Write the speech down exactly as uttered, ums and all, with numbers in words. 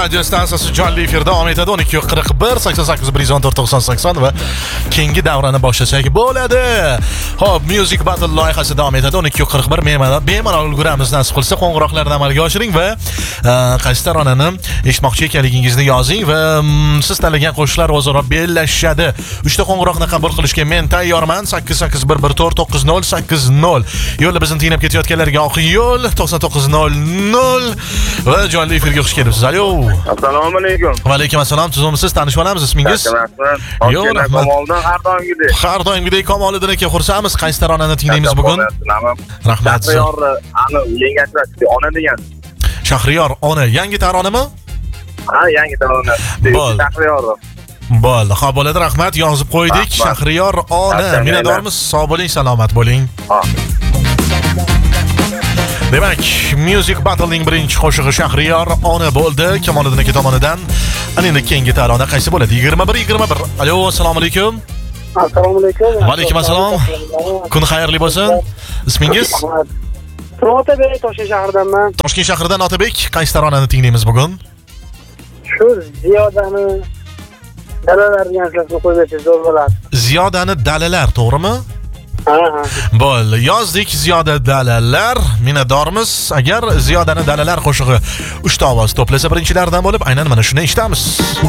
Radio stansiyasi jonli efirda davom etadi. o'n ikki qirq bir sakson sakkiz bir yuz o'n to'rt to'qson sakson va keyingi davrani boshlasak bo'ladi. Xo'p, Music Battle loyihasi davom etadi. o'n ikki qirq bir bemalol ulguramiz, nasib qilsa qo'ng'iroqlarni amalga oshiring va qaysi taronani eshitmoqchi ekanligingizni yozing va siz tanlagan qo'shiqlar o'zaro bellashadi. uchta qo'ng'iroqni qabul qilishga men tayyorman. sakkiz sakkiz bir bir to'rt to'qqiz nol sakkiz nol. Yo'lda bizni tinglab ketayotganlarga oq yo'l to'qson to'qqiz nol nol va jonli efirga xush kelibsiz. Alo. Assalomu alaykum. Va alaykum assalom. Tuzumsiz, tanishib olamiz, ismingiz? Yo'q, rahmat. Kamoliddin har doimgidek. Har doimgidek Kamoliddin aka, xursandmiz. Qaysi taronani tinglaymiz bugun? Rahmat. Shahriyor ani Lengachevskiy ona degan. Shahriyor ona yangi taronimi? Ha, yangi tarona. Shahriyor. Bo'ldi, xo'p bo'ladi, rahmat, yozib qo'ydik. Shahriyor ona. Minnatdormiz. Sog' bo'ling, salomat bo'ling. Demak, Music Battle'ning birinchi qo'shig'i Shahriyor ona bo'ldi. Kamoliddin aka tomonidan. Ana endi keyingi tarona qaysi bo'ladi? yigirma bir yigirma bir. Alo, assalomu alaykum. Assalomu alaykum. Va alaykum assalom. Kun xayrli bo'lsin. Ismingiz? Otabek, Toshkent shahridanman. Toshkent shahridan Otabek. Qaysi taronani tinglaymiz bugun? Shu Ziyodani dalalar degan so'zni qo'ysangiz zo'r bo'ladi. Ziyodani dalalar, to'g'rimi? Ha, ha. Bo'ldi, yozdik Ziyoda dalalar. Minnatdormiz. Agar Ziyodani dalalar qo'shig'i uchta ovoz to'plasa birinchilardan bo'lib, aynan mana shuni eshitamiz.